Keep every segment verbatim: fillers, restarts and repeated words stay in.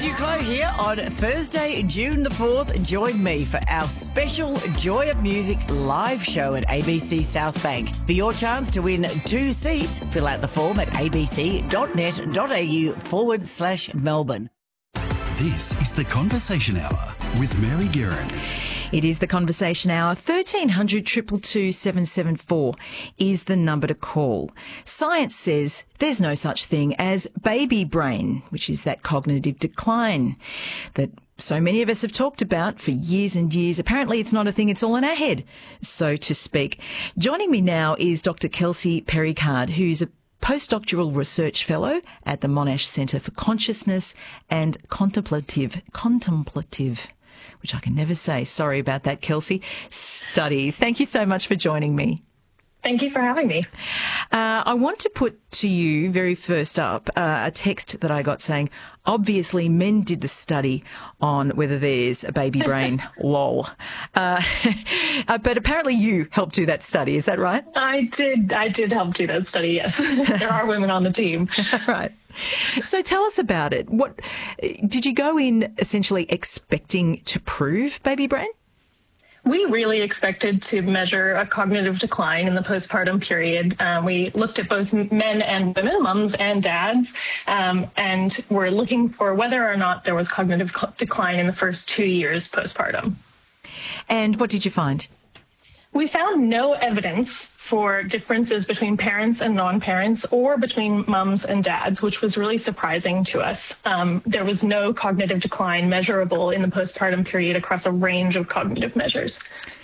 Duclos here on Thursday, June the fourth. Join me for our special Joy of Music live show at A B C South Bank. For your chance to win two seats, fill out the form at abc.net.au forward slash Melbourne. This is the Conversation Hour with Mary Guerin. It is the Conversation Hour. thirteen hundred, two two two, seven seven four is the number to call. Science says there's no such thing as baby brain, which is that cognitive decline that so many of us have talked about for years and years. Apparently it's not a thing, it's all in our head, so to speak. Joining me now is Doctor Kelsey Perricard, who's a postdoctoral research fellow at the Monash Centre for Consciousness and Contemplative, contemplative, which I can never say. Sorry about that, Kelsey. Studies. Thank you so much for joining me. Thank you for having me. Uh, I want to put to you very first up uh, a text that I got saying, obviously men did the study on whether there's a baby brain, lol. Uh, uh, but apparently you helped do that study, is that right? I did. I did help do that study, yes. There are women on the team. Right. So tell us about it. What did you go in essentially expecting to prove baby brain? We really expected to measure a cognitive decline in the postpartum period. Um, we looked at both men and women, mums and dads, um, and we're looking for whether or not there was cognitive decline in the first two years postpartum. And what did you find? We found no evidence for differences between parents and non-parents or between mums and dads, which was really surprising to us. Um, there was no cognitive decline measurable in the postpartum period across a range of cognitive measures.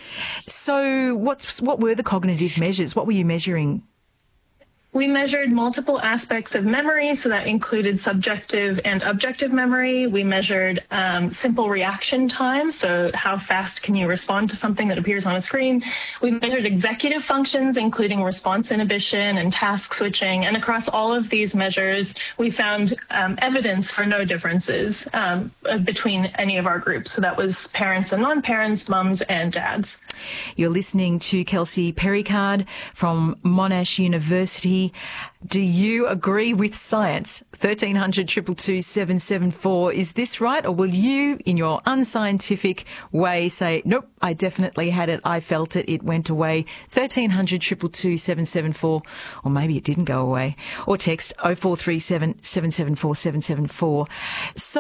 So what's, what were the cognitive measures? What were you measuring? We measured multiple aspects of memory, so that included subjective and objective memory. We measured um, simple reaction time, so how fast can you respond to something that appears on a screen. We measured executive functions, including response inhibition and task switching. And across all of these measures, we found um, evidence for no differences um, between any of our groups. So that was parents and non-parents, mums and dads. You're listening to Kelsey Perricard from Monash University. Do you agree with science? thirteen hundred, two two two, seven seven four. Is this right? Or will you, in your unscientific way, say, nope, I definitely had it, I felt it, it went away? thirteen hundred, two two two, seven seven four. Or maybe it didn't go away. Or text oh four three seven, seven seven four, seven seven four. So